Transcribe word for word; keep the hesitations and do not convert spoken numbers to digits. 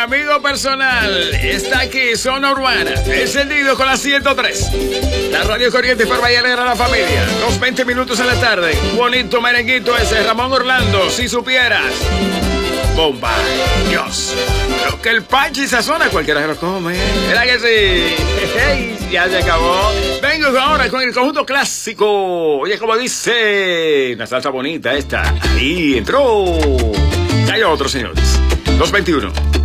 amigo personal. Está aquí, Zona Urbana. Encendido con la ciento tres. La radio corriente para y alegra a la familia. Dos veinte minutos en la tarde. Bonito merenguito ese, Ramón Orlando. Si supieras. Bomba. Dios. Lo que el Panchi sazona, cualquiera se lo come. ¿Verdad que sí? Hey, ya se acabó. Vengo ahora con el conjunto clásico. Oye, como dice. Una salsa bonita esta. Ahí entró. Ya hay otros, señores. dos veintiuno.